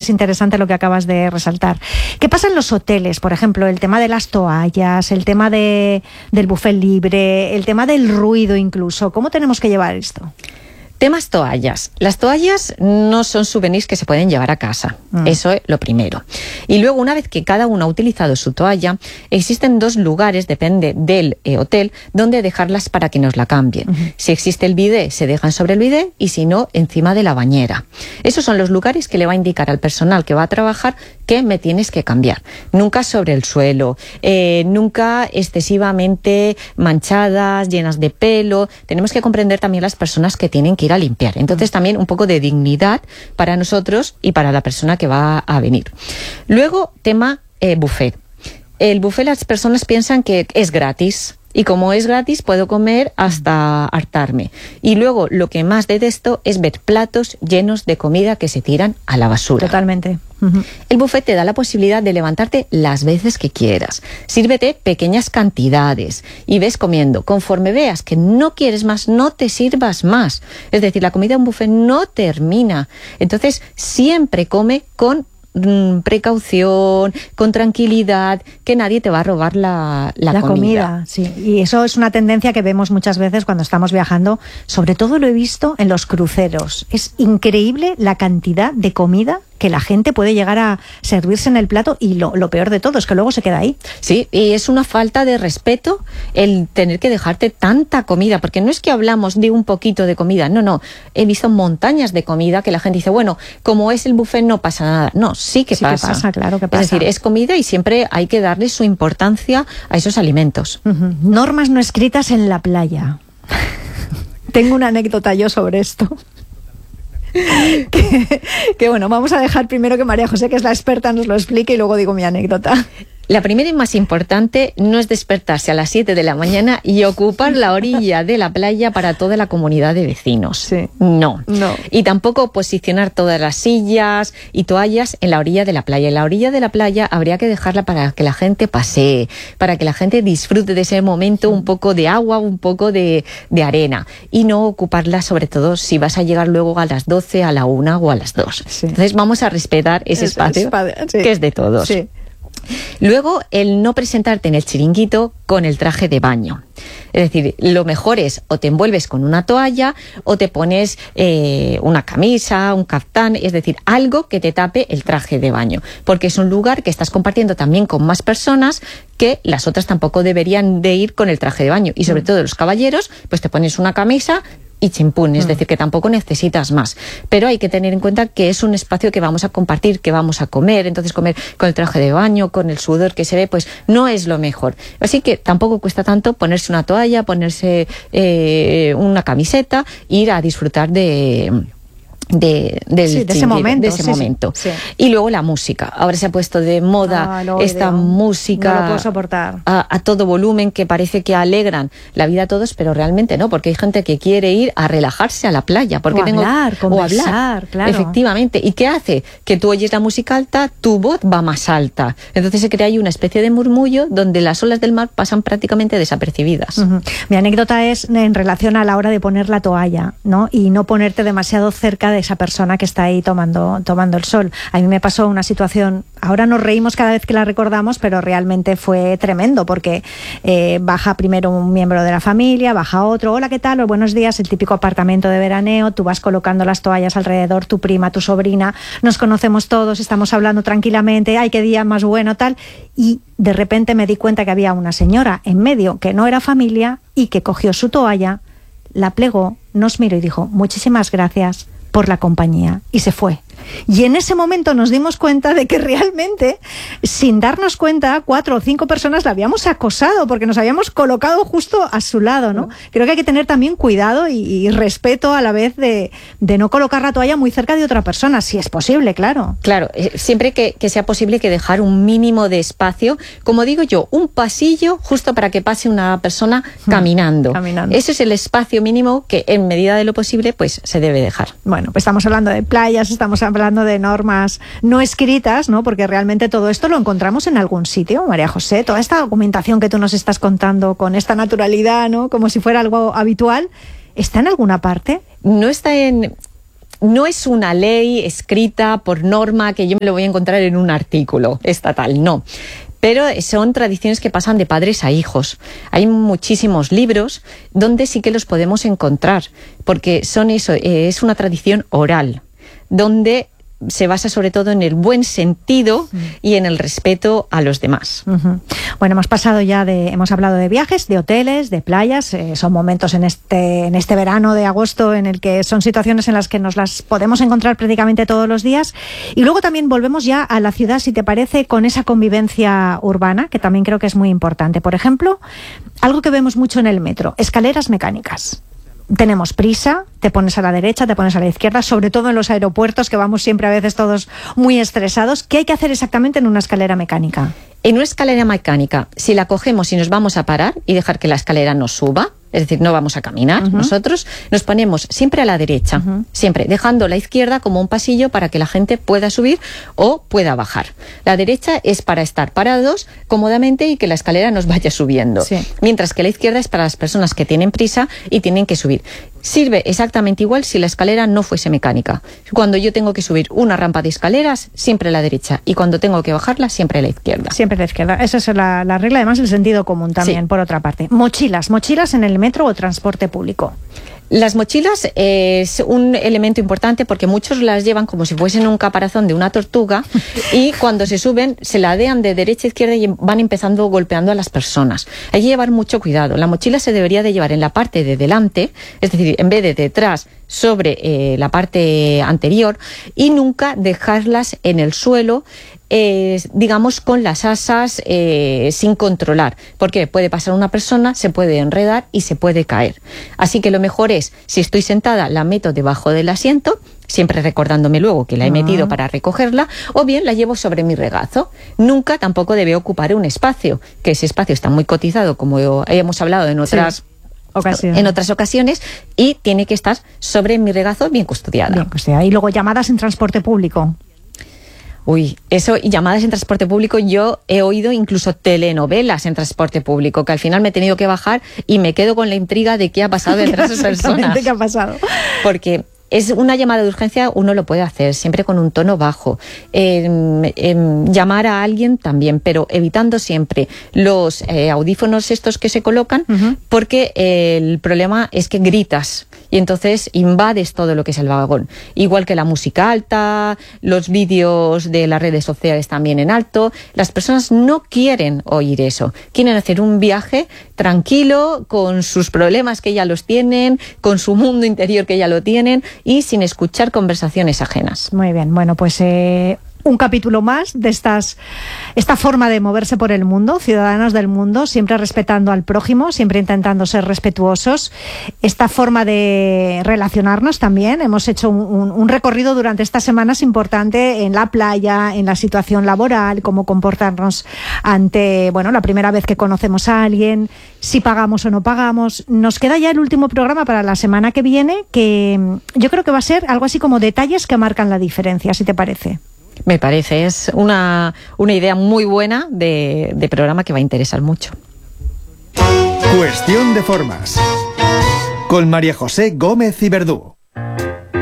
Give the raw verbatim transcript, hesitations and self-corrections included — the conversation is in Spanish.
es interesante lo que acabas de resaltar. ¿Qué pasa en los hoteles? Por ejemplo, el tema de las toallas, el tema de, del buffet libre, el tema del ruido incluso. ¿Cómo tenemos que llevar esto? Temas toallas. Las toallas no son souvenirs que se pueden llevar a casa. Mm. Eso es lo primero. Y luego, una vez que cada uno ha utilizado su toalla, existen dos lugares, depende del eh, hotel, donde dejarlas para que nos la cambien. Uh-huh. Si existe el bidé, se dejan sobre el bidé, y si no, encima de la bañera. Esos son los lugares que le va a indicar al personal que va a trabajar que me tienes que cambiar. Nunca sobre el suelo, eh, nunca excesivamente manchadas, llenas de pelo. Tenemos que comprender también las personas que tienen que ir a limpiar. Entonces también un poco de dignidad para nosotros y para la persona que va a venir. Luego, tema eh, buffet. El buffet, las personas piensan que es gratis. Y como es gratis, puedo comer hasta hartarme. Y luego, lo que más detesto es ver platos llenos de comida que se tiran a la basura. Totalmente. Uh-huh. El buffet te da la posibilidad de levantarte las veces que quieras. Sírvete pequeñas cantidades y ves comiendo. Conforme veas que no quieres más, no te sirvas más. Es decir, la comida en un buffet no termina. Entonces, siempre come con precaución, con tranquilidad, que nadie te va a robar la, la, la comida. comida. Sí, y eso es una tendencia que vemos muchas veces cuando estamos viajando. Sobre todo lo he visto en los cruceros. Es increíble la cantidad de comida que la gente puede llegar a servirse en el plato, y lo, lo peor de todo es que luego se queda ahí. Sí, y es una falta de respeto el tener que dejarte tanta comida, porque no es que hablamos de un poquito de comida, no, no, he visto montañas de comida que la gente dice, bueno, como es el buffet no pasa nada. No, sí que sí pasa. Que pasa, claro que pasa. Es decir, es comida y siempre hay que darle su importancia a esos alimentos. Uh-huh. Normas no escritas en la playa. Tengo una anécdota yo sobre esto. que, que bueno, vamos a dejar primero que María José, que es la experta, nos lo explique y luego digo mi anécdota. La primera y más importante no es despertarse a las siete de la mañana y ocupar la orilla de la playa para toda la comunidad de vecinos. Sí. No. no. Y tampoco posicionar todas las sillas y toallas en la orilla de la playa. En la orilla de la playa habría que dejarla para que la gente pasee, para que la gente disfrute de ese momento, un poco de agua, un poco de, de arena. Y no ocuparla, sobre todo, si vas a llegar luego a las doce, a la una o a las dos. Sí. Entonces vamos a respetar ese es, espacio, espacio sí. que es de todos. Sí. Luego, el no presentarte en el chiringuito con el traje de baño. Es decir, lo mejor es o te envuelves con una toalla o te pones eh, una camisa, un caftán, es decir, algo que te tape el traje de baño, porque es un lugar que estás compartiendo también con más personas, que las otras tampoco deberían de ir con el traje de baño. Y sobre mm. todo los caballeros, pues te pones una camisa y chimpún, es mm. decir, que tampoco necesitas más. Pero hay que tener en cuenta que es un espacio que vamos a compartir, que vamos a comer, entonces comer con el traje de baño, con el sudor que se ve, pues no es lo mejor. Así que tampoco cuesta tanto ponerse una toalla, ponerse eh, una camiseta, ir a disfrutar de... De, del sí, de ese momento, de ese sí, momento. Sí, sí. Y luego la música. Ahora se ha puesto de moda ah, esta música no lo puedo soportar. A, a todo volumen, que parece que alegran la vida a todos, pero realmente no, porque hay gente que quiere ir a relajarse a la playa, porque o tengo hablar, o hablar, claro. Efectivamente. ¿Y qué hace? Que tú oyes la música alta, tu voz va más alta. Entonces se crea ahí una especie de murmullo donde las olas del mar pasan prácticamente desapercibidas. Uh-huh. Mi anécdota es en relación a la hora de poner la toalla, ¿no? Y no ponerte demasiado cerca de esa persona que está ahí tomando, tomando el sol. A mí me pasó una situación, ahora nos reímos cada vez que la recordamos, pero realmente fue tremendo, porque eh, baja primero un miembro de la familia, baja otro, hola, ¿qué tal? O buenos días, el típico apartamento de veraneo, tú vas colocando las toallas alrededor, tu prima, tu sobrina, nos conocemos todos, estamos hablando tranquilamente, ay, qué día más bueno, tal, y de repente me di cuenta que había una señora en medio que no era familia y que cogió su toalla, la plegó, nos miró y dijo, muchísimas gracias por la compañía, y se fue. Y en ese momento nos dimos cuenta de que realmente, sin darnos cuenta, cuatro o cinco personas la habíamos acosado porque nos habíamos colocado justo a su lado, ¿no? Creo que hay que tener también cuidado y, y respeto a la vez de, de no colocar la toalla muy cerca de otra persona, si es posible, claro. Claro, siempre que, que sea posible, hay que dejar un mínimo de espacio, como digo yo, un pasillo justo para que pase una persona caminando. caminando. Ese es el espacio mínimo que, en medida de lo posible, pues se debe dejar. Bueno, pues estamos hablando de playas, estamos hablando de normas no escritas, ¿no? Porque realmente todo esto lo encontramos en algún sitio, María José. Toda esta documentación que tú nos estás contando con esta naturalidad, ¿no? Como si fuera algo habitual, ¿está en alguna parte? No está en... no es una ley escrita por norma que yo me lo voy a encontrar en un artículo estatal, no. Pero son tradiciones que pasan de padres a hijos. Hay muchísimos libros donde sí que los podemos encontrar, porque son eso, eh, es una tradición oral, donde se basa sobre todo en el buen sentido y en el respeto a los demás. Uh-huh. Bueno, hemos pasado ya de, hemos hablado de viajes, de hoteles, de playas, eh, son momentos en este, en este verano de agosto en el que son situaciones en las que nos las podemos encontrar prácticamente todos los días. Y luego también volvemos ya a la ciudad, si te parece, con esa convivencia urbana, que también creo que es muy importante. Por ejemplo, algo que vemos mucho en el metro, escaleras mecánicas. Tenemos prisa, te pones a la derecha, te pones a la izquierda, sobre todo en los aeropuertos, que vamos siempre a veces todos muy estresados. ¿Qué hay que hacer exactamente en una escalera mecánica? En una escalera mecánica, si la cogemos y nos vamos a parar y dejar que la escalera nos suba, es decir, no vamos a caminar, uh-huh. nosotros nos ponemos siempre a la derecha, uh-huh. siempre, dejando la izquierda como un pasillo para que la gente pueda subir o pueda bajar. La derecha es para estar parados cómodamente y que la escalera nos vaya subiendo, sí. mientras que la izquierda es para las personas que tienen prisa y tienen que subir. Sirve exactamente igual si la escalera no fuese mecánica. Cuando yo tengo que subir una rampa de escaleras, siempre a la derecha, y cuando tengo que bajarla, siempre a la izquierda. Siempre a la izquierda. Esa es la, la regla, además el sentido común también, sí. por otra parte. Mochilas, mochilas en el metro o transporte público. Las mochilas es un elemento importante porque muchos las llevan como si fuesen un caparazón de una tortuga y cuando se suben se ladean de derecha a izquierda y van empezando golpeando a las personas. Hay que llevar mucho cuidado. La mochila se debería de llevar en la parte de delante, es decir, en vez de detrás, sobre eh, la parte anterior, y nunca dejarlas en el suelo, eh, digamos, con las asas eh, sin controlar, porque puede pasar una persona, se puede enredar y se puede caer. Así que lo mejor es, si estoy sentada, la meto debajo del asiento, siempre recordándome luego que la he metido para recogerla, o bien la llevo sobre mi regazo. Nunca tampoco debe ocupar un espacio, que ese espacio está muy cotizado, como hemos hablado en otras... Sí. Ocasiones. En otras ocasiones, y tiene que estar sobre mi regazo bien custodiada. Bien custodiada. Y luego llamadas en transporte público. Uy, eso, y llamadas en transporte público, yo he oído incluso telenovelas en transporte público, que al final me he tenido que bajar y me quedo con la intriga de qué ha pasado entre esas personas. ¿Qué ha pasado? Porque es una llamada de urgencia, uno lo puede hacer siempre con un tono bajo. Eh, eh, llamar a alguien también, pero evitando siempre los eh, audífonos estos que se colocan, uh-huh. porque eh, el problema es que gritas y entonces invades todo lo que es el vagón. Igual que la música alta, los vídeos de las redes sociales también en alto. Las personas no quieren oír eso. Quieren hacer un viaje tranquilo, con sus problemas que ya los tienen, con su mundo interior que ya lo tienen, y sin escuchar conversaciones ajenas. Muy bien, bueno, pues eh, un capítulo más de estas esta forma de moverse por el mundo, ciudadanos del mundo, siempre respetando al prójimo, siempre intentando ser respetuosos. Esta forma de relacionarnos también. Hemos hecho un, un, un recorrido durante estas semanas importante en la playa, en la situación laboral, cómo comportarnos ante, bueno, la primera vez que conocemos a alguien, si pagamos o no pagamos. Nos queda ya el último programa para la semana que viene, que yo creo que va a ser algo así como detalles que marcan la diferencia, si te parece. Me parece, es una, una idea muy buena de, de programa que va a interesar mucho. Cuestión de formas, con María José Gómez y Verdú.